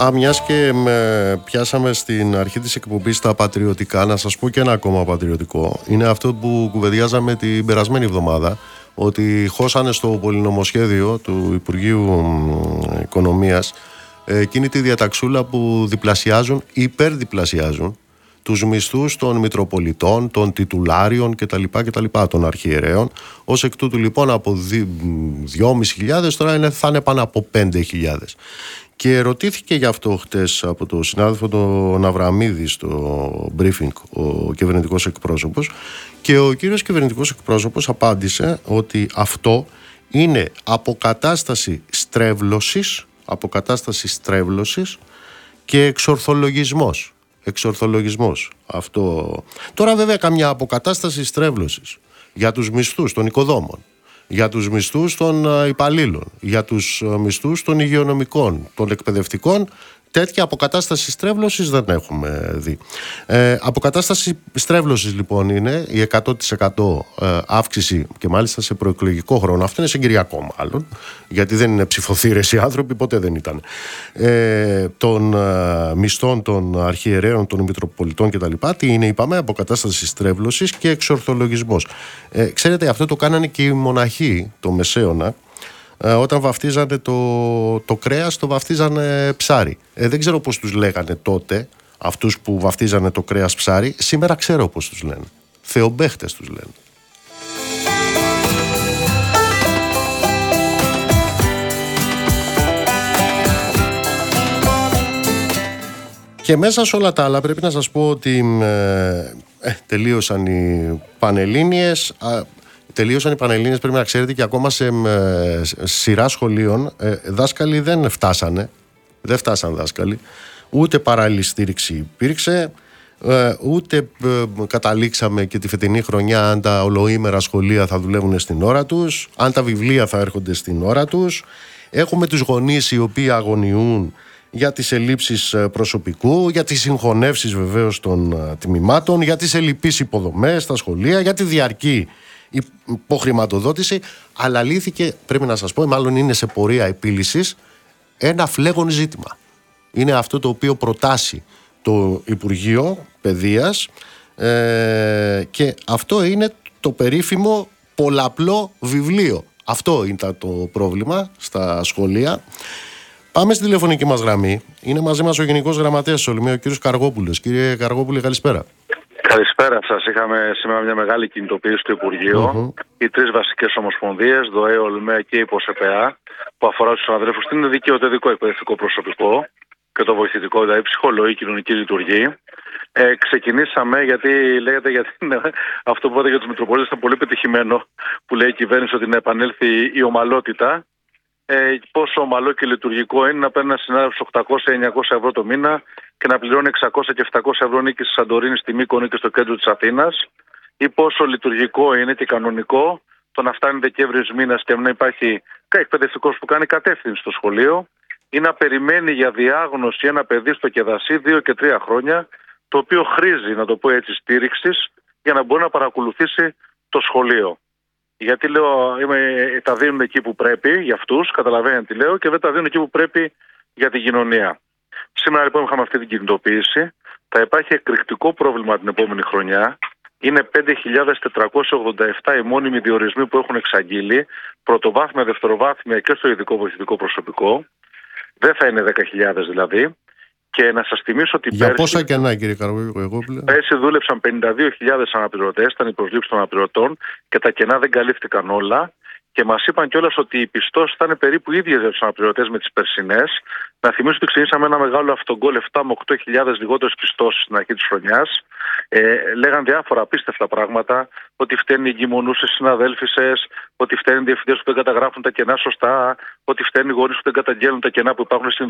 Μιας και πιάσαμε στην αρχή της εκπομπής τα πατριωτικά, να σας πω και ένα ακόμα πατριωτικό. Είναι αυτό που κουβεντιάζαμε την περασμένη εβδομάδα, ότι χώσανε στο πολυνομοσχέδιο του Υπουργείου Οικονομίας εκείνη τη διαταξούλα που διπλασιάζουν, υπερδιπλασιάζουν τους μισθούς των Μητροπολιτών, των Τιτουλάριων κτλ, των αρχιερέων. Ως εκ τούτου λοιπόν από 2.500 τώρα θα είναι πάνω από 5.000. Και ρωτήθηκε γι' αυτό χτες από τον συνάδελφο τον Αβραμίδη στο briefing ο κυβερνητικός εκπρόσωπος, και ο κύριος κυβερνητικός εκπρόσωπος απάντησε ότι αυτό είναι αποκατάσταση στρέβλωσης και εξορθολογισμός. Αυτό. Τώρα βέβαια καμιά αποκατάσταση στρέβλωσης για τους μισθούς των οικοδόμων, για τους μισθούς των υπαλλήλων, για τους μισθούς των υγειονομικών, των εκπαιδευτικών, τέτοια αποκατάσταση στρέβλωσης δεν έχουμε δει. Αποκατάσταση στρέβλωσης λοιπόν είναι η 100% αύξηση, και μάλιστα σε προεκλογικό χρόνο. Αυτό είναι συγκυριακό μάλλον, γιατί δεν είναι ψηφοθύρες οι άνθρωποι, ποτέ δεν ήταν. Των μισθών των αρχιερέων, των Μητροπολιτών κτλ. Τι είναι, είπαμε, αποκατάσταση στρέβλωσης και εξορθολογισμός. Ξέρετε, αυτό το κάνανε και οι μοναχοί το Μεσαίωνα. Όταν βαφτίζανε το κρέας, το βαφτίζανε ψάρι. Δεν ξέρω πώς τους λέγανε τότε αυτούς που βαφτίζανε το κρέας ψάρι. Σήμερα ξέρω πώς τους λένε. Θεομπαίχτες τους λένε. Και μέσα σε όλα τα άλλα πρέπει να σας πω ότι τελείωσαν οι Πανελλήνιες. Τελείωσαν οι Πανελλήνιες, πρέπει να ξέρετε, και ακόμα σε σειρά σχολείων δάσκαλοι δεν φτάσαν δάσκαλοι, ούτε παράλληλη στήριξη υπήρξε, ούτε καταλήξαμε και τη φετινή χρονιά αν τα ολοήμερα σχολεία θα δουλεύουν στην ώρα τους, αν τα βιβλία θα έρχονται στην ώρα τους. Έχουμε τους γονείς οι οποίοι αγωνιούν για τις ελλείψεις προσωπικού, για τις συγχωνεύσεις βεβαίως των τμήματων, για τις ελλειπείς υποδομές στα σχολεία, για τη διαρκή υποχρηματοδότηση, αλλά λύθηκε, πρέπει να σας πω, μάλλον είναι σε πορεία επίλυσης, ένα φλέγον ζήτημα. Είναι αυτό το οποίο προτάσει το Υπουργείο Παιδείας, και αυτό είναι το περίφημο πολλαπλό βιβλίο. Αυτό ήταν το πρόβλημα στα σχολεία. Πάμε στη τηλεφωνική μας γραμμή. Είναι μαζί μας ο Γενικός Γραμματέας της Ολυμίου, ο κύριος Καργόπουλος. Κύριε Καργόπουλε, καλησπέρα. Καλησπέρα σας. Είχαμε σήμερα μια μεγάλη κινητοποίηση στο Υπουργείο. Οι τρεις βασικές ομοσπονδίες, ΔΟΕ, ΟΛΜΕ και η ΠΟΣΕΠΕΑ, που αφορά τους συναδέλφους στην δικαιωτικό εκπαιδευτικό προσωπικό και το βοηθητικό, δηλαδή ψυχολογική, κοινωνική λειτουργή. Ξεκινήσαμε γιατί λέγεται, γιατί αυτό που είπατε για τους Μητροπολίτες ήταν πολύ πετυχημένο, που λέει η κυβέρνηση ότι να επανέλθει η ομαλότητα. Πόσο ομαλό και λειτουργικό είναι να παίρνει ένα συνάδελφος 800-900 ευρώ το μήνα και να πληρώνει 600 και 700 ευρώ νίκη στη Σαντορίνη, στη Μύκονο και στο κέντρο της Αθήνας, ή πόσο λειτουργικό είναι και κανονικό το να φτάνει Δεκέμβριος μήνας και να υπάρχει εκπαιδευτικός που κάνει κατεύθυνση στο σχολείο, ή να περιμένει για διάγνωση ένα παιδί στο Κεδασί 2 και 3 χρόνια, το οποίο χρήζει, να το πω έτσι, στήριξης για να μπορεί να παρακολουθήσει το σχολείο. Γιατί λέω, τα δίνουν εκεί που πρέπει για αυτούς, καταλαβαίνετε τι λέω, και δεν τα δίνουν εκεί που πρέπει για την κοινωνία. Σήμερα λοιπόν είχαμε αυτή την κινητοποίηση. Θα υπάρχει εκρηκτικό πρόβλημα την επόμενη χρονιά. Είναι 5.487 οι μόνιμοι διορισμοί που έχουν εξαγγείλει, πρωτοβάθμια, δευτεροβάθμια και στο ειδικό βοηθητικό προσωπικό. Δεν θα είναι 10.000 δηλαδή. Και να σας θυμίσω ότι για πόσα κενά, κύριε Καργόπουλε? Πέρσι δούλεψαν 52.000 αναπληρωτές, ήταν οι προσλήψεις των αναπληρωτών και τα κενά δεν καλύφθηκαν όλα. Και μας είπαν κιόλας ότι οι πιστώσεις θα είναι περίπου ίδιες για τους αναπληρωτές με τις περσινές. Να θυμίσω ότι ξεκινήσαμε ένα μεγάλο αυτογκόλ 7 με 8.000 λιγότερες πιστώσεις στην αρχή της χρονιάς. Λέγαν διάφορα απίστευτα πράγματα, ότι φταίνουν οι εγκυμονούσες συναδέλφισες, ότι φταίνουν οι διευθυντές που δεν καταγράφουν τα κενά σωστά, ότι φταίνουν οι γονείς που δεν καταγγέλνουν τα κενά που υπάρχουν στην